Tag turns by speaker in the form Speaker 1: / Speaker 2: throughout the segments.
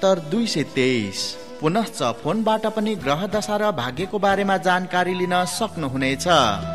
Speaker 1: 7223। पुनश्च फोनबाट पनि ग्रह दशा र भाग्यको बारेमा जानकारी लिन सक्नुहुनेछ।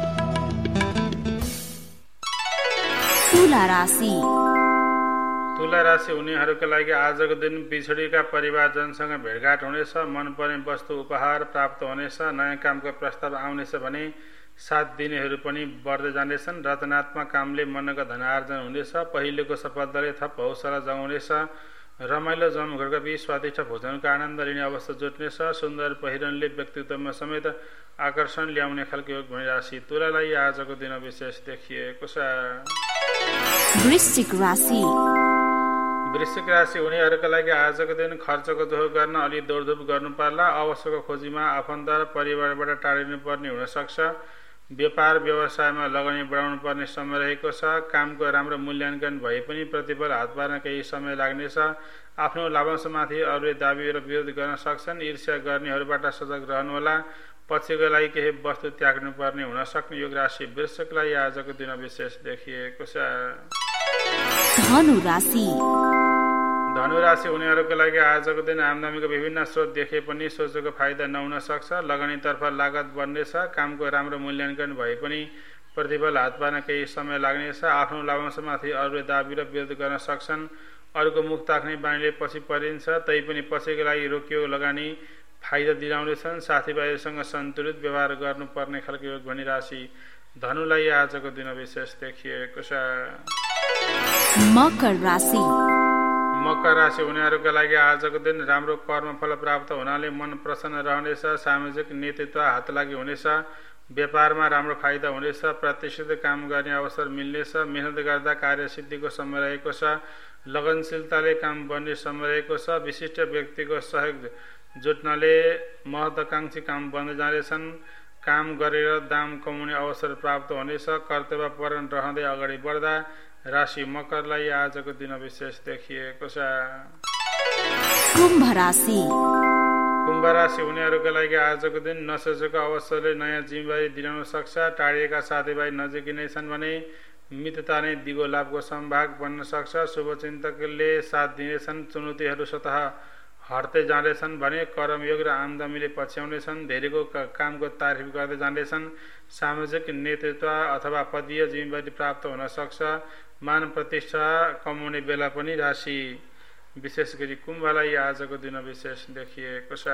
Speaker 2: तुला राशि
Speaker 3: हुनेहरूका लागि आजको दिन पिछडिका परिवारजनसँग भेटघाट हुनेछ। मनपर्ने वस्तु उपहार प्राप्त हुनेछ। नयाँ कामको प्रस्ताव आउनेछ भने साथ दिनेहरू पनि बढ्दै जानेछन्। रचनात्मक कामले मनका धनार्जन हुनेछ। पहिलेको सफलताले थप हौसला जगाउनेछ। रमाइलो जमघटका बीच स्वादिष्ट भोजनको आनन्द लिने अवस्था जुट्नेछ। सुन्दर पहिरनले व्यक्तित्वमा समेत आकर्षण ल्याउने खालको योग भनी राशि तुलालाई आजको दिन विशेष देखिएको छ।
Speaker 2: वृश्चिक राशि
Speaker 3: हुनेहरूका लागि आजको दिन खर्चको जोड गर्न अलि दौडधुप गर्नु पर्ला। अवसरको खोजीमा आफन्त र परिवारबाट टाढिनु पर्ने हुन सक्छ। व्यापार व्यवसायमा लगानी बढाउनु पर्ने समय रहेको छ। कामको राम्रो मूल्याङ्कन भए पनि प्रतिफल हात पार्न केही समय लाग्नेछ। आफ्नो लाभांशमाथि अरूले दाबी र विरोध गर्न सक्छन्। ईर्ष्या गर्नेहरूबाट सजग रहनुहोला। पछिको लागि केही वस्तु त्याग्नु पर्ने हुन सक्ने योग राशि वृश्चिकलाई आजको दिन विशेष देखिएको छ।
Speaker 2: धनु
Speaker 3: राशि हुनेहरूका लागि आजको दिन आम्दानीको विभिन्न स्रोत देखे पनि सोचेको फाइदा नहुन सक्छ। लगानीतर्फ लागत बढ्नेछ। कामको राम्रो मूल्याङ्कन भए पनि प्रतिफल हात पार्न केही समय लाग्नेछ। आफ्नो लाभांशमाथि अरूले दाबी र विरोध गर्न सक्छन्। अरूको मुख ताक्ने बानीले पछि परिन्छ। तैपनि पछिको लागि रोकिएको लगानी फाइदा दिलाउनेछन्। साथीभाइहरूसँग सन्तुलित व्यवहार गर्नुपर्ने खालको योग भनी राशि धनुलाई आजको दिन विशेष देखिएको छ। मकर राशि हुनेहरूका लागि आजको दिन राम्रो कर्मफल प्राप्त हुनाले मन प्रसन्न रहनेछ। सामाजिक नेतृत्व हात लागि हुनेछ। व्यापारमा राम्रो फाइदा हुनेछ। प्रतिष्ठित काम गर्ने अवसर मिल्नेछ। मेहनत गर्दा कार्यसिद्धिको समय रहेको छ। लगनशीलताले काम बन्ने समय रहेको छ। विशिष्ट व्यक्तिको सहयोग जुट्नाले महत्वाकांक्षी काम बन्दै जानेछन्। काम गरेर दाम कमाउने अवसर प्राप्त हुनेछ। कर्तव्यपरायण रहँदै अगाडि बढ्दा राशि मकरलाई आजको दिन विशेष देखिएको छ।
Speaker 2: कुम्भ राशि
Speaker 3: हुनेहरूका लागि आजको दिन नसोचेको अवसरले नयाँ जिम्मेवारी दिलाउन सक्छ। टाढिएका साथीभाइ नजिकै नै छन् भने मित्रता नै दिगो लाभको सम्भाग बन्न सक्छ। शुभचिन्तकले साथ दिनेछन्। चुनौतीहरू स्वतः हट्दै जाँदैछन् भने कर्मयोग र आम्दानीले पछ्याउनेछन्। धेरैको कामको तारिफ गर्दै जाँदैछन्। सामाजिक नेतृत्व अथवा पदीय जिम्मेवारी प्राप्त हुन सक्छ। मान प्रतिष्ठा कमाउने बेला पनि राशि विशेष गरी कुम्भलाई आजको दिन विशेष देखिएको छ।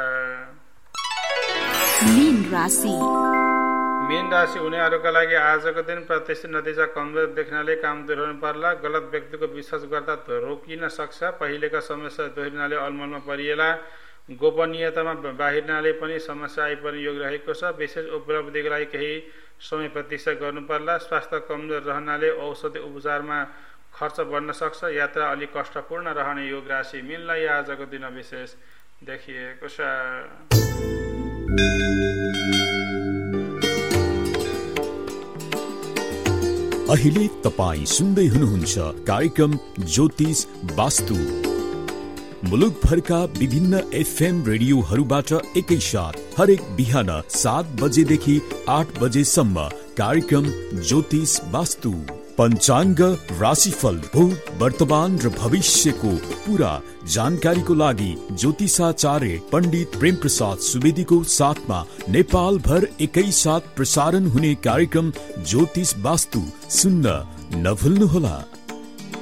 Speaker 3: मीन राशि हुनेहरूका लागि आजको दिन प्रतिष्ठित नतिजा कमजोर देख्नाले काम दोहोर्याउनु पर्ला। गलत व्यक्तिको विश्वास गर्दा रोकिन सक्छ। पहिलेका समस्या दोहोरिनाले अलमलमा परिएला। गोपनीयतामा बाहिरनाले पनि समस्या आइपर्ने योग रहेको छ। विशेष उपलब्धिको लागि केही समय प्रतीक्षा गर्नु पर्ला। स्वास्थ्य कमजोर रहनाले औषधि उपचारमा खर्च बढ्न सक्छ। यात्रा अलि कष्टपूर्ण रहने योग राशि मीनलाई आजको दिन विशेष देखिएको छ।
Speaker 4: अहिले तपाई सुन्दै हुनुहुन्छ कार्यक्रम ज्योतिष वास्तु। मुलुकभरका विभिन्न FM रेडियोहरूबाट एकैसाथ हरेक बिहान 7 बजेदेखि 8 बजेसम्म कार्यक्रम ज्योतिष वास्तु। पञ्चाङ्ग, राशिफल, भूत, वर्तमान र भविष्यको पूरा जानकारीको लागि ज्योतिषाचार्य पण्डित प्रेम प्रसाद सुवेदीको साथमा नेपाल भर एकैसाथ प्रसारण हुने कार्यक्रम ज्योतिष वास्तु सुन्न नभुल्नुहोला।